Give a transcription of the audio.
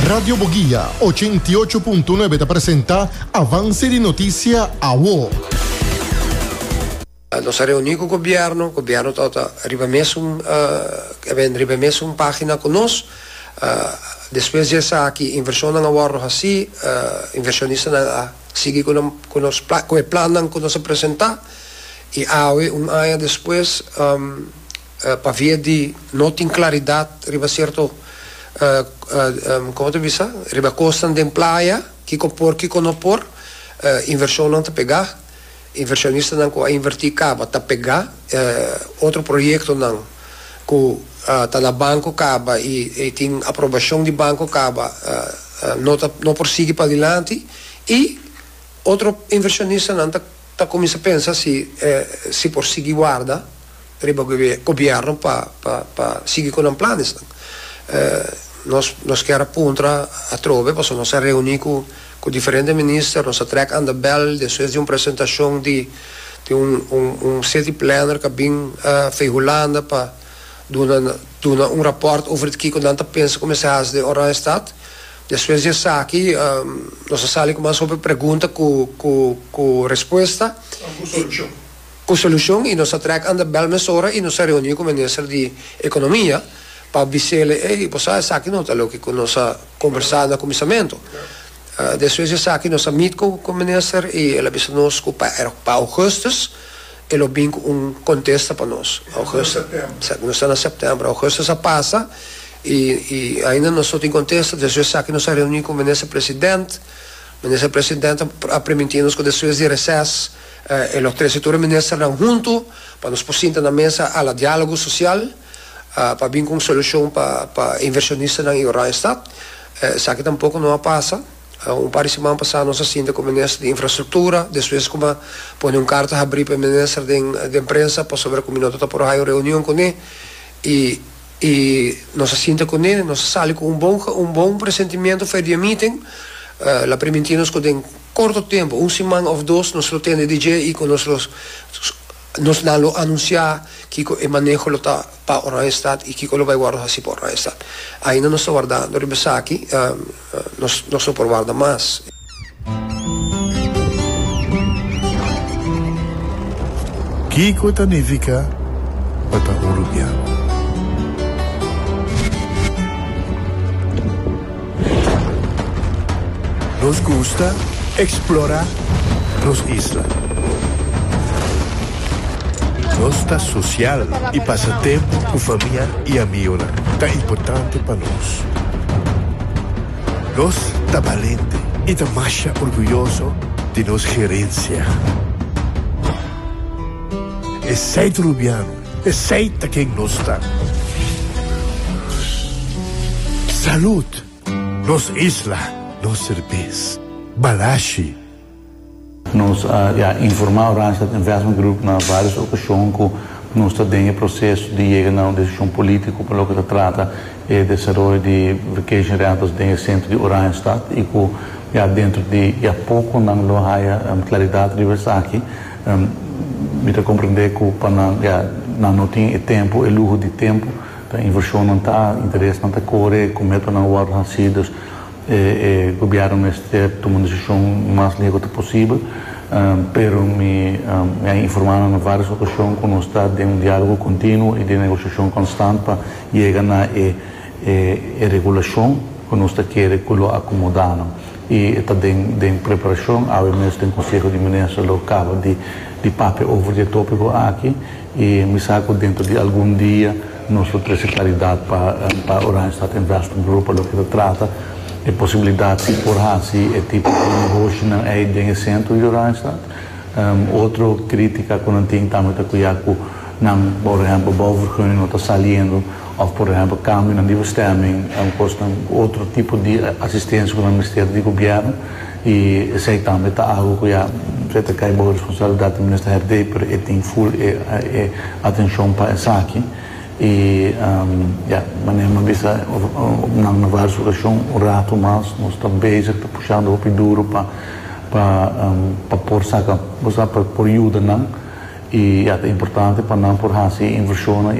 Radio Boguía 88.9 te presenta Avance de Noticia AWO. Nós reunimos com o governo está ribemesso uma página conosco. Depois dessa aqui, inversão na Warro assim, inversionista na seguir com o plano que nós apresentar e ano depois para ver de não tem claridade riba certo como tu visa riba costa de praia que não por inversão não te pegar inversionista não com a invertir caba tá pegar outro projeto não com tá na banco caba e tem aprovação de banco caba não prossegue para adiante e outro inversionista não tá começa a pensar se prossegue guarda riba governo para seguir com os planos nós queremos apontar a trove posso nós reunir com diferentes ministros nós trek aan de bel depois de uma apresentação de city planner que vem feijolanda para dar rapport over het kijken dan te pensa commissaris de Oranje Stad depois disso aqui nós saímos com uma pergunta com resposta com solução e nós trek aan de bel mesora e nós reunir com o ministro de economia para dizer você sabe não tá louco que nós conversar no começamento depois disso aqui nós meet com o ministro e ele disse nos para agosto ele vem com contesta para nós agosto nós estamos em setembro agosto já passa e ainda nós só tem contesta depois aqui nós reunimos com o ministro presidente permitindo-nos que depois de recesso os três setores ministros junto para nos pôr na mesa a diálogo social para vir com solução para inversionistas na Oranje Stad isso aqui tampouco não passa par de semana passada nós assinamos com o ministro de infraestrutura depois como põe carta a abrir para o ministro de imprensa para saber como nós estamos por aí reunião com ele e nós assinamos com ele nós saímos com um bom pressentimento foi de meeting lá permitimos que em curto tempo semana ou duas nós lo temos DJ e com nós não anunciar que o manejo está para o Oranje Stad e que lo vai guardar assim para o Oranje Stad ainda nós estamos guardando ribesa aqui nós não por guardar mais Kiko significa para Uruguaiano nos gusta explorar las islas Nossa social e passatempo com família e amigos é importante para nós. Nós está valente e está mais orgulhoso de nossa gerência. É seito rubiano, é seita quem nós está. Saúde, nos isla, nos cerveja, balashi. Nós informamos o Oranje Stad Investment Group na várias ocasiões que nós estamos em processo de chegar a uma decisão política para o que se trata de desenvolvimento de vacation rentals no centro de Oranje Stad e que dentro de pouco não há claridade de aqui me compreender que não tem tempo e luxo de tempo a inversão não está interesse não está correr como é para não guardar resíduos o governo está tomando decisão mais líquida possível, pero me informaram em várias ocasiões que nós estamos em diálogo contínuo e de negociação constante para chegar na regulação que nós queremos que lo acomodar e está em preparação, há mesmo tem conselho de ministros local de papel over o tópico aqui e me saco dentro de algum dia nós temos claridade para o Oranje Stad Investment Group para o que se trata e possibilidade de por assim é tipo de negócio não é em centro de Oranje Stad outra crítica que não tem também está cuidado não por exemplo bovergunning não está saliendo ou por exemplo câmbio na bestemming outro tipo de assistência com o Ministério do Governo e sei também está algo que já se cai boa responsabilidade do Ministério mas tem full atenção para isso aqui e maneira vista na várias ocasiões rato mais nós estamos bezig está puxando o duro para pôr saca para pôr ajuda não e é importante para não por assim inversão